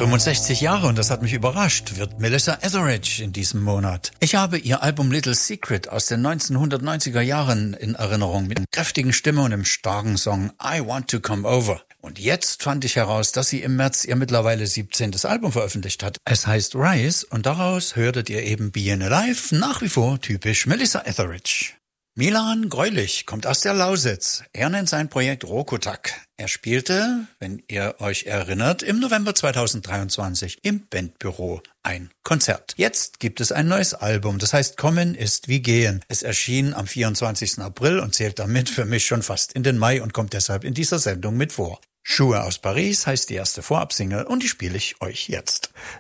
65 Jahre, und das hat mich überrascht, wird Melissa Etheridge in diesem Monat. Ich habe ihr Album Little Secret aus den 1990er Jahren in Erinnerung mit einer kräftigen Stimme und einem starken Song I Want to Come Over. Und jetzt fand ich heraus, dass sie im März ihr mittlerweile 17. Album veröffentlicht hat. Es heißt Rise und daraus hörtet ihr eben Being Alive, nach wie vor typisch Melissa Etheridge. Milan Greulich kommt aus der Lausitz. Er nennt sein Projekt Rokotak. Er spielte, wenn ihr euch erinnert, im November 2023 im Bandbüro ein Konzert. Jetzt gibt es ein neues Album, das heißt Kommen ist wie Gehen. Es erschien am 24. April und zählt damit für mich schon fast in den Mai und kommt deshalb in dieser Sendung mit vor. Schuhe aus Paris heißt die erste Vorabsingle und die spiele ich euch jetzt.